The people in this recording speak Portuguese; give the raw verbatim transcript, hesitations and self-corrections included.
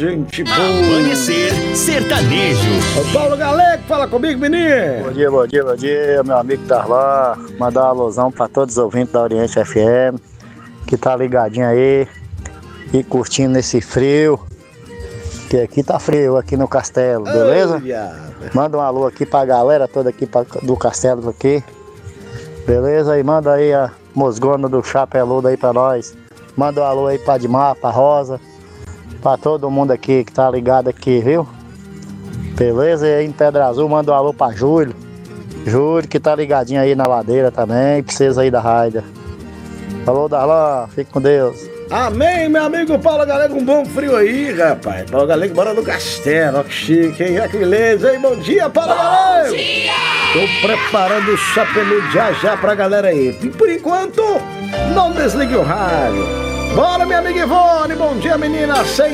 gente boa. Amanhecer Sertanejo. O Paulo Galego, fala comigo, menino. Bom dia, bom dia, bom dia, meu amigo Darlan. Mandar uma alusão pra todos os ouvintes da Oriente F M, que tá ligadinho aí e curtindo esse frio, que aqui tá frio, aqui no Castelo, beleza? Oh, manda um alô aqui pra galera toda aqui pra, do Castelo aqui, beleza? E manda aí a Mosgona do Chapeludo aí pra nós. Manda um alô aí pra Admar, pra Rosa, pra todo mundo aqui que tá ligado aqui, viu? Beleza? E aí em Pedra Azul, manda um alô pra Júlio. Júlio que tá ligadinho aí na ladeira também, precisa aí da raida. Falou, Darlan, fique com Deus. Amém, meu amigo Paulo Galego, um bom frio aí, rapaz. Paulo Galego mora no Castelo, ó que chique, hein? Olha que beleza, hein? Bom dia, Paulo Galego! Bom dia! Tô preparando o Chapeludo já já pra galera aí. E por enquanto, não desligue o rádio. Bora, minha amiga Ivone, bom dia, menina.